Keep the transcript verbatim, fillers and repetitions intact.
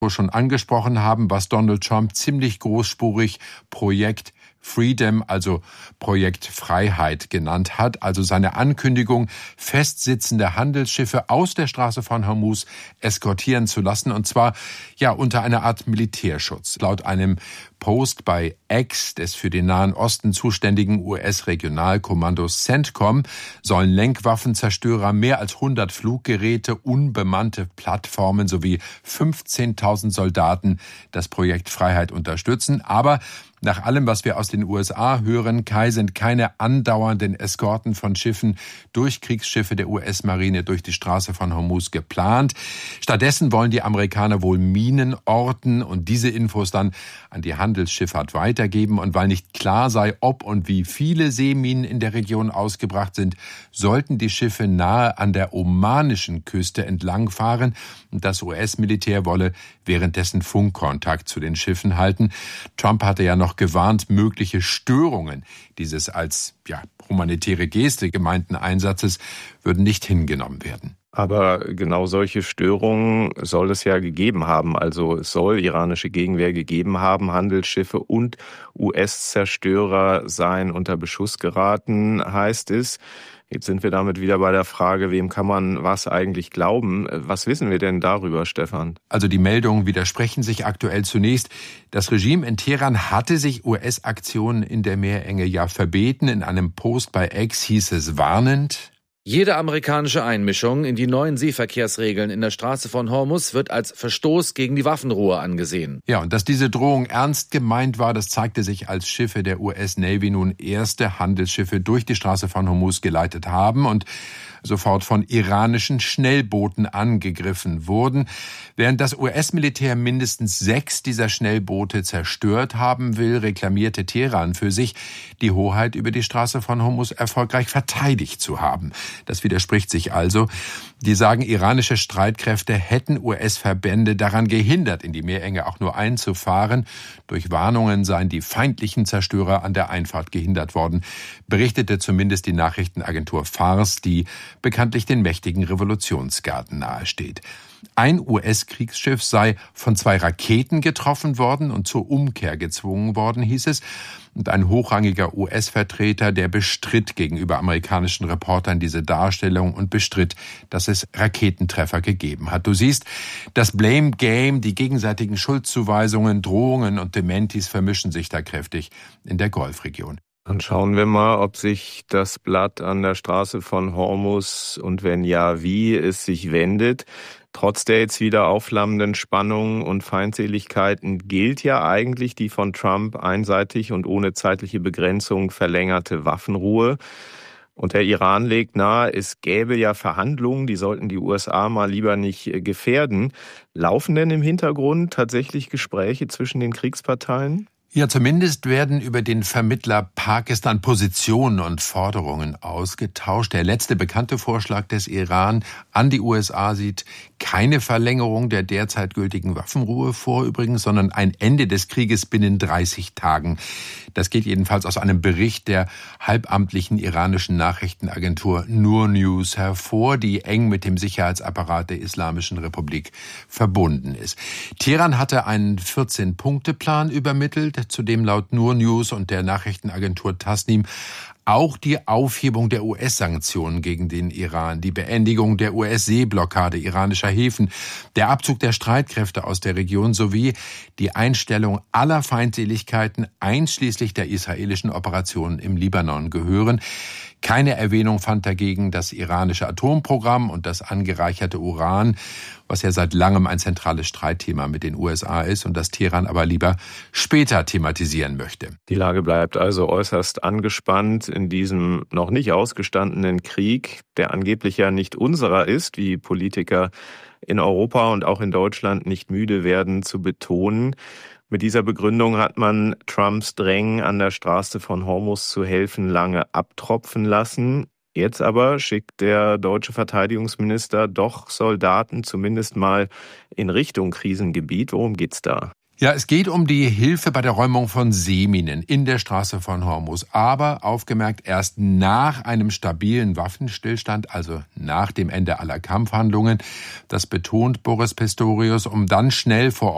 schon angesprochen haben, was Donald Trump ziemlich großspurig Projekt Freedom, also Projekt Freiheit genannt hat, also seine Ankündigung, festsitzende Handelsschiffe aus der Straße von Hormuz eskortieren zu lassen, und zwar ja unter einer Art Militärschutz. Laut einem Post bei X des für den Nahen Osten zuständigen U S-Regionalkommandos CENTCOM sollen Lenkwaffenzerstörer, mehr als hundert Fluggeräte, unbemannte Plattformen sowie fünfzehntausend Soldaten das Projekt Freiheit unterstützen. Aber nach allem, was wir aus den U S A hören, Kai, sind keine andauernden Eskorten von Schiffen durch Kriegsschiffe der U S-Marine durch die Straße von Hormuz geplant. Stattdessen wollen die Amerikaner wohl Minen orten und diese Infos dann an die Handelsschifffahrt weitergeben. Und weil nicht klar sei, ob und wie viele Seeminen in der Region ausgebracht sind, sollten die Schiffe nahe an der omanischen Küste entlangfahren. Und das U S-Militär wolle währenddessen Funkkontakt zu den Schiffen halten. Trump hatte ja noch gewarnt, mögliche Störungen dieses als ja, humanitäre Geste gemeinten Einsatzes würden nicht hingenommen werden. Aber genau solche Störungen soll es ja gegeben haben. Also es soll iranische Gegenwehr gegeben haben. Handelsschiffe und U S-Zerstörer seien unter Beschuss geraten, heißt es. Jetzt sind wir damit wieder bei der Frage, wem kann man was eigentlich glauben? Was wissen wir denn darüber, Stefan? Also die Meldungen widersprechen sich aktuell zunächst. Das Regime in Teheran hatte sich U S-Aktionen in der Meerenge ja verbeten. In einem Post bei X hieß es warnend: Jede amerikanische Einmischung in die neuen Seeverkehrsregeln in der Straße von Hormuz wird als Verstoß gegen die Waffenruhe angesehen. Ja, und dass diese Drohung ernst gemeint war, das zeigte sich, als Schiffe der U S-Navy nun erste Handelsschiffe durch die Straße von Hormuz geleitet haben und sofort von iranischen Schnellbooten angegriffen wurden. Während das U S-Militär mindestens sechs dieser Schnellboote zerstört haben will, reklamierte Teheran für sich, die Hoheit über die Straße von Hormuz erfolgreich verteidigt zu haben. Das widerspricht sich also. Die sagen, iranische Streitkräfte hätten U S-Verbände daran gehindert, in die Meerenge auch nur einzufahren. Durch Warnungen seien die feindlichen Zerstörer an der Einfahrt gehindert worden, berichtete zumindest die Nachrichtenagentur Fars, die bekanntlich den mächtigen Revolutionsgarden nahesteht. Ein U S-Kriegsschiff sei von zwei Raketen getroffen worden und zur Umkehr gezwungen worden, hieß es. Und ein hochrangiger U S-Vertreter, der bestritt gegenüber amerikanischen Reportern diese Darstellung und bestritt, dass es Raketentreffer gegeben hat. Du siehst, das Blame Game, die gegenseitigen Schuldzuweisungen, Drohungen und Dementis vermischen sich da kräftig in der Golfregion. Dann schauen wir mal, ob sich das Blatt an der Straße von Hormuz und wenn ja, wie es sich wendet. Trotz der jetzt wieder aufflammenden Spannungen und Feindseligkeiten gilt ja eigentlich die von Trump einseitig und ohne zeitliche Begrenzung verlängerte Waffenruhe. Und der Iran legt nahe, es gäbe ja Verhandlungen, die sollten die U S A mal lieber nicht gefährden. Laufen denn im Hintergrund tatsächlich Gespräche zwischen den Kriegsparteien? Ja, zumindest werden über den Vermittler Pakistan Positionen und Forderungen ausgetauscht. Der letzte bekannte Vorschlag des Iran an die U S A sieht keine Verlängerung der derzeit gültigen Waffenruhe vor übrigens, sondern ein Ende des Krieges binnen dreißig Tagen. Das geht jedenfalls aus einem Bericht der halbamtlichen iranischen Nachrichtenagentur Noor News hervor, die eng mit dem Sicherheitsapparat der Islamischen Republik verbunden ist. Teheran hatte einen vierzehn-Punkte-Plan übermittelt, zu dem laut Noor News und der Nachrichtenagentur Tasnim auch die Aufhebung der U S-Sanktionen gegen den Iran, die Beendigung der U S-Seeblockade iranischer Häfen, der Abzug der Streitkräfte aus der Region sowie die Einstellung aller Feindseligkeiten einschließlich der israelischen Operationen im Libanon gehören. Keine Erwähnung fand dagegen das iranische Atomprogramm und das angereicherte Uran, was ja seit langem ein zentrales Streitthema mit den U S A ist und das Teheran aber lieber später thematisieren möchte. Die Lage bleibt also äußerst angespannt in diesem noch nicht ausgestandenen Krieg, der angeblich ja nicht unserer ist, wie Politiker in Europa und auch in Deutschland nicht müde werden zu betonen. Mit dieser Begründung hat man Trumps Drängen, an der Straße von Hormuz zu helfen, lange abtropfen lassen. Jetzt aber schickt der deutsche Verteidigungsminister doch Soldaten zumindest mal in Richtung Krisengebiet. Worum geht's da? Ja, es geht um die Hilfe bei der Räumung von Seeminen in der Straße von Hormuz. Aber aufgemerkt erst nach einem stabilen Waffenstillstand, also nach dem Ende aller Kampfhandlungen. Das betont Boris Pistorius, um dann schnell vor